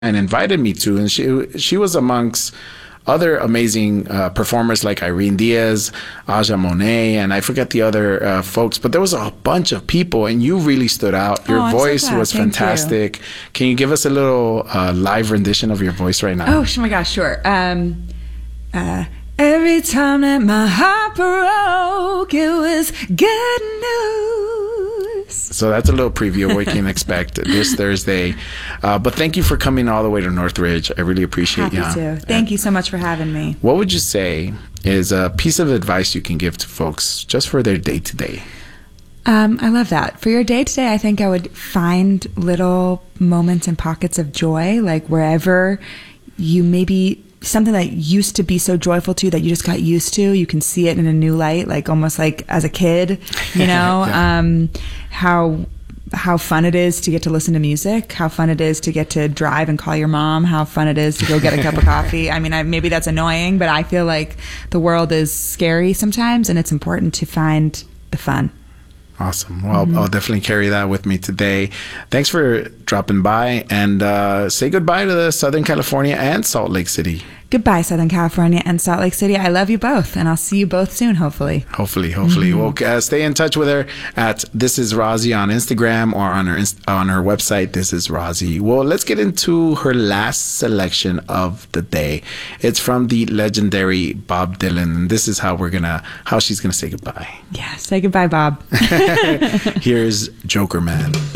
and invited me to, and she was amongst other amazing performers like Irene Diaz, Aja Monet, and I forget the other folks, but there was a bunch of people, and you really stood out. Your voice was fantastic. Can you give us a little live rendition of your voice right now? Oh my gosh, sure. Every time that my heart broke, it was good news. So that's a little preview of what you can expect this Thursday. But thank you for coming all the way to Northridge. I really appreciate you. Happy to. Thank you so much for having me. What would you say is a piece of advice you can give to folks just for their day-to-day? I love that. For your day-to-day, I think I would find little moments and pockets of joy, like wherever you maybe something that used to be so joyful to you that you just got used to, you can see it in a new light, like almost like as a kid, you know. Yeah. How fun it is to get to listen to music, how fun it is to get to drive and call your mom, how fun it is to go get a cup of coffee. I mean, maybe that's annoying, but I feel like the world is scary sometimes, and it's important to find the fun. Awesome. Well, I'll definitely carry that with me today. Thanks for dropping by, and say goodbye to the Southern California and Salt Lake City. Goodbye, Southern California and Salt Lake City. I love you both, and I'll see you both soon, hopefully. Hopefully. Well, stay in touch with her at This Is Rosie on Instagram, or on her website, This Is Rosie. Well, let's get into her last selection of the day. It's from the legendary Bob Dylan, and this is how she's gonna say goodbye. Yeah, say goodbye, Bob. Here's Joker Man.